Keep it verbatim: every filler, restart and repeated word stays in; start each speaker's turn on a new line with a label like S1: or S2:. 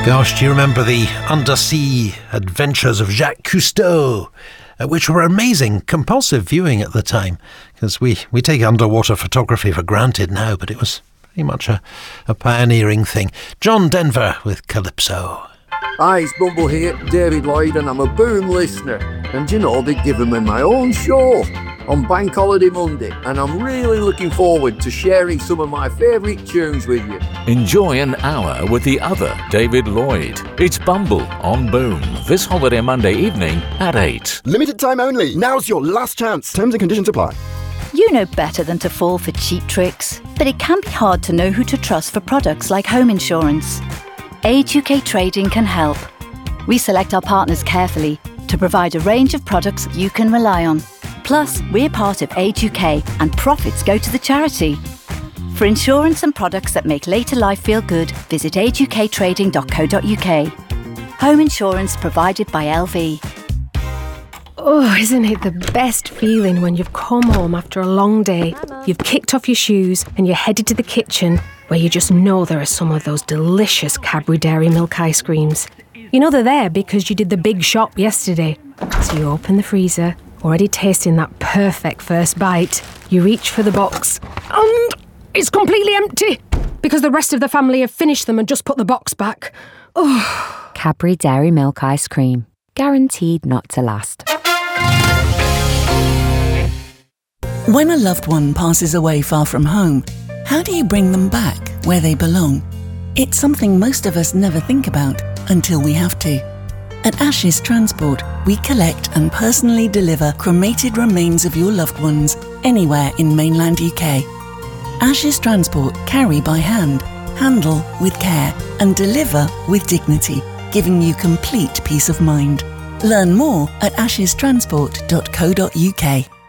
S1: Gosh, do you remember the undersea adventures of Jacques Cousteau, uh, which were amazing, compulsive viewing at the time, because we, we take underwater photography for granted now, but it was pretty much a, a pioneering thing. John Denver with Calypso.
S2: Hi, it's Bumble here, David Lloyd, and I'm a Boom listener. And you know, they've given me my own show on Bank Holiday Monday, and I'm really looking forward to sharing some of my favourite tunes with you.
S3: Enjoy an hour with the other David Lloyd. It's Bumble on Boom this holiday Monday evening at eight.
S4: Limited time only. Now's your last chance. Terms and conditions apply.
S5: You know better than to fall for cheap tricks, but it can be hard to know who to trust for products like home insurance. Age U K Trading can help. We select our partners carefully to provide a range of products you can rely on. Plus, we're part of Age U K and profits go to the charity. For insurance and products that make later life feel good, visit age u k trading dot co dot u k. Home insurance provided by L V.
S6: Oh, isn't it the best feeling when you've come home after a long day, you've kicked off your shoes and you're headed to the kitchen where you just know there are some of those delicious Cadbury Dairy Milk ice creams. You know they're there because you did the big shop yesterday. So you open the freezer, already tasting that perfect first bite. You reach for the box and it's completely empty because the rest of the family have finished them and just put the box back. Oh.
S7: Cadbury Dairy Milk Ice Cream. Guaranteed not to last.
S8: When a loved one passes away far from home, how do you bring them back where they belong? It's something most of us never think about until we have to. At Ashes Transport, we collect and personally deliver cremated remains of your loved ones anywhere in mainland U K. Ashes Transport carry by hand, handle with care and deliver with dignity, giving you complete peace of mind. Learn more at ashes transport dot co dot u k.